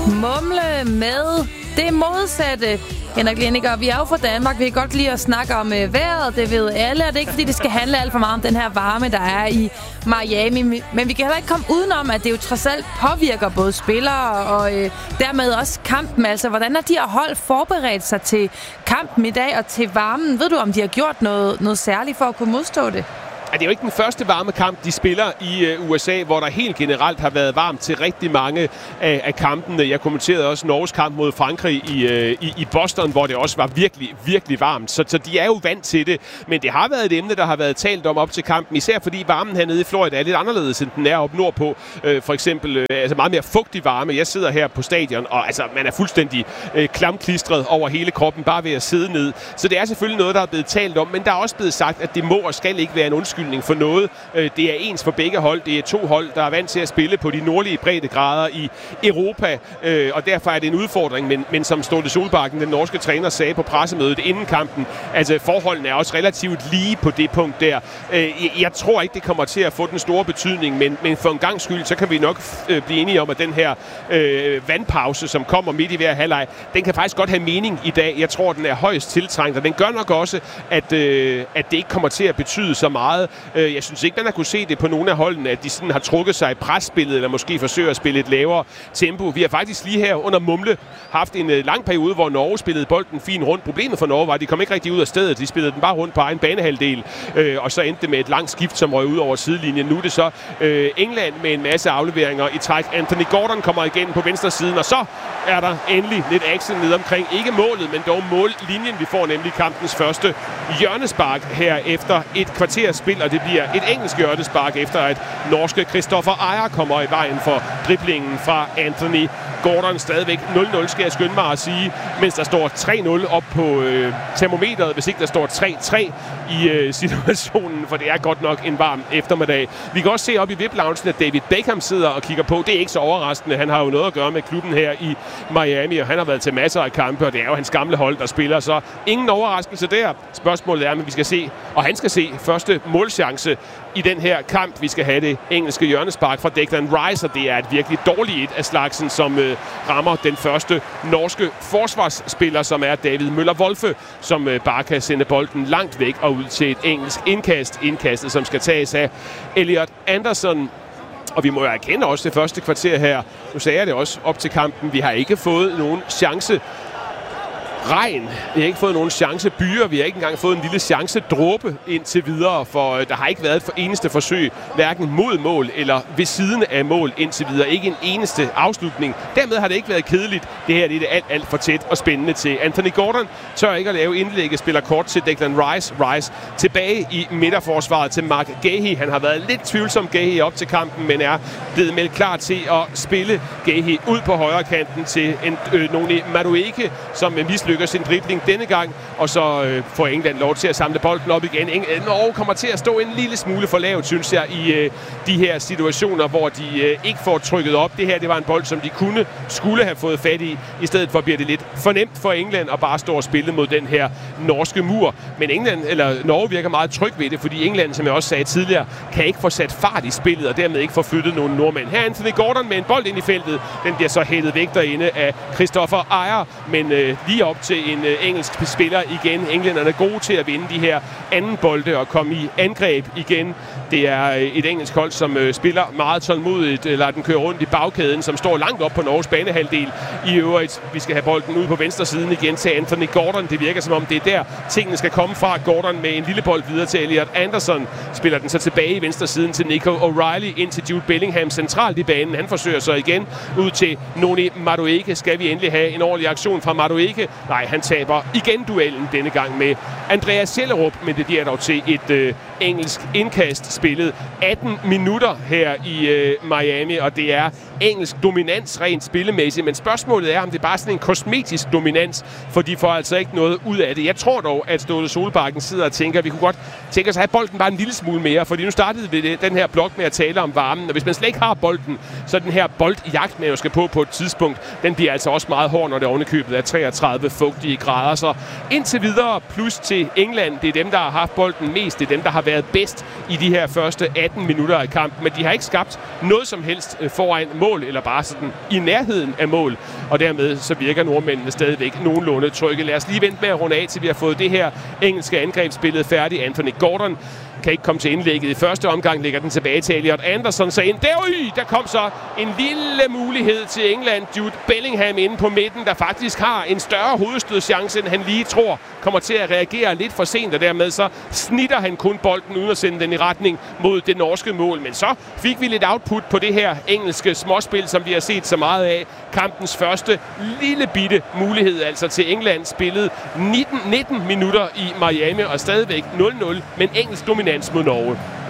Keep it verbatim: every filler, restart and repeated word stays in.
Mumle med det modsatte. Henrik Liniger, vi er jo fra Danmark. Vi kan godt lide at snakke om øh, vejret. Det ved alle, og det er ikke fordi, det skal handle alt for meget om den her varme, der er i Miami. Men vi kan heller ikke komme udenom, at det jo trods alt påvirker både spillere og øh, dermed også kampen. Altså, hvordan har de her hold forberedt sig til kampen i dag og til varmen? Ved du, om de har gjort noget, noget særligt for at kunne modstå det? Det er jo ikke den første varme kamp, de spiller i uh, U S A, hvor der helt generelt har været varmt til rigtig mange af, af kampene. Jeg kommenterede også Norges kamp mod Frankrig i, uh, i, i Boston, hvor det også var virkelig, virkelig varmt. Så, så de er jo vant til det. Men det har været et emne, der har været talt om op til kampen, især fordi varmen hernede i Florida er lidt anderledes, end den er op nordpå. Uh, for eksempel uh, altså meget mere fugtig varme. Jeg sidder her på stadion, og altså, man er fuldstændig uh, klamklistret over hele kroppen, bare ved at sidde ned. Så det er selvfølgelig noget, der er blevet talt om, men der er også blevet sagt, at det må og skal ikke være en undskyldning for noget. Det er ens for begge hold. Det er to hold, der er vant til at spille på de nordlige breddegrader i Europa, og derfor er det en udfordring. Men, men som Ståle Solbakken, den norske træner, sagde på pressemødet inden kampen, altså forholdene er også relativt lige på det punkt der. Jeg tror ikke, det kommer til at få den store betydning, men, men for en gang skyld, så kan vi nok blive enige om, at den her øh, vandpause, som kommer midt i hver halvleg, den kan faktisk godt have mening i dag. Jeg tror, den er højst tiltrængt, og den gør nok også, at, øh, at det ikke kommer til at betyde så meget. Jeg synes ikke, man har kunne se det på nogle af holdene, at de sådan har trukket sig i presspillet, eller måske forsøger at spille et lavere tempo. Vi har faktisk lige her under Mumle haft en lang periode, hvor Norge spillede bolden fint rundt. Problemet for Norge var, at de kom ikke rigtig ud af stedet. De spillede den bare rundt på egen banehalvdel, og så endte det med et langt skift, som røg ud over sidelinjen. Nu er det så England med en masse afleveringer i træk. Anthony Gordon kommer igen på venstre siden, og så er der endelig lidt action ned omkring. Ikke målet, men dog mållinjen. Vi får nemlig kampens første hjørnespark her efter et kvarters spil, og det bliver et engelsk hjørnespark efter at norske Christopher Ajer kommer i vejen for driblingen fra Anthony Gordon. Stadigvæk nul nul, skal jeg skynde mig at sige, mens der står tre nul op på øh, termometeret, hvis ikke der står tre tre i øh, situationen, for det er godt nok en varm eftermiddag. Vi kan også se op i V I P-loungen, at David Beckham sidder og kigger på. Det er ikke så overraskende. Han har jo noget at gøre med klubben her i Miami, og han har været til masser af kampe, og det er jo hans gamle hold, der spiller, så ingen overraskelse der. Spørgsmålet er, om vi skal se, og han skal se første målchance i den her kamp. Vi skal have det engelske hjørnespark fra Declan Rice, og det er et virkelig dårligt et af slagsen, som øh, rammer den første norske forsvarsspiller, som er David Møller-Wolfe, som øh, bare kan sende bolden langt væk og ud til et engelsk indkast. Indkastet, som skal tages af Elliot Anderson. Og vi må jo erkende også det første kvarter her. Nu sagde jeg det også op til kampen. Vi har ikke fået nogen chance. Regn. Vi har ikke fået nogen chance byer. Vi har ikke engang fået en lille chance dråbe indtil videre, for der har ikke været et eneste forsøg, hverken mod mål eller ved siden af mål indtil videre. Ikke en eneste afslutning. Dermed har det ikke været kedeligt. Det her det er det alt, alt for tæt og spændende til. Anthony Gordon tør ikke at lave indlægget, spiller kort til Declan Rice. Rice tilbage i midterforsvaret til Mark Gahey. Han har været lidt tvivlsom, Gahey, op til kampen, men er blevet meldt klar til at spille Gahey ud på højre kanten til en øh, Noni Madueke, som mislykkes sin dribling denne gang, og så øh, får England lov til at samle bolden op igen. Eng- Norge kommer til at stå en lille smule for lavt, synes jeg, i øh, de her situationer, hvor de øh, ikke får trykket op. Det her, det var en bold, som de kunne, skulle have fået fat i. I stedet for bliver det lidt fornemt for England at bare stå og spille mod den her norske mur. Men England, eller Norge virker meget tryg ved det, fordi England, som jeg også sagde tidligere, kan ikke få sat fart i spillet, og dermed ikke få flyttet nogle nordmænd. Her er Anthony Gordon med en bold ind i feltet. Den bliver så hættet væk derinde af Christopher Ajer, men øh, lige op til en øh, engelsk spiller igen. Englænderne er gode til at vinde de her anden bolde og komme i angreb igen. Det er øh, et engelsk hold, som øh, spiller meget tålmodigt, eller den kører rundt i bagkæden, som står langt op på Norges banehalvdel. I øvrigt, vi skal have bolden ud på venstre siden igen til Anthony Gordon. Det virker som om, det er der, tingene skal komme fra. Gordon med en lille bold videre til Elliot Anderson. Spiller den så tilbage i venstre siden til Nico O'Reilly, ind til Jude Bellingham centralt i banen. Han forsøger så igen ud til Noni Madueke. Skal vi endelig have en ordentlig aktion fra Madueke? Nej, han taber igen duellen denne gang med Andreas Schellerup, men det bliver dog til et øh, engelsk indkast spillet atten minutter her i øh, Miami, og det er engelsk dominans rent spillemæssigt, men spørgsmålet er, om det er bare sådan en kosmetisk dominans, for de får altså ikke noget ud af det. Jeg tror dog, at Ståle Solbakken sidder og tænker, at vi kunne godt tænke os at have bolden bare en lille smule mere, fordi nu startede vi den her blok med at tale om varmen, og hvis man slet ikke har bolden, så den her boldjagt, man jo skal på på et tidspunkt, den bliver altså også meget hård, når det ovenikøbet er treogtredive fugtige grader. Så indtil videre plus til England, det er dem, der har haft bolden mest, det er dem, der har været bedst i de her første atten minutter af kampen, men de har ikke skabt noget som helst foran mål. mål, eller bare sådan i nærheden af mål. Og dermed så virker nordmændene stadigvæk nogenlunde trygge. Lad os lige vente med at runde af, til vi har fået det her engelske angrebsbillede færdigt. Anthony Gordon kan ikke komme til indlægget i første omgang, lægger den tilbage til Elliot Anderson, så ind. Der, øj, der kom så en lille mulighed til England. Jude Bellingham inde på midten, der faktisk har en større hovedstødschance, end han lige tror, kommer til at reagere lidt for sent, og dermed så snitter han kun bolden uden at sende den i retning mod det norske mål. Men så fik vi lidt output på det her engelske småspil, som vi har set så meget af. Kampens første lille bitte mulighed altså til England, spillet nitten, nitten minutter i Miami, og stadigvæk nul nul, men engelsk dominans mod Norge.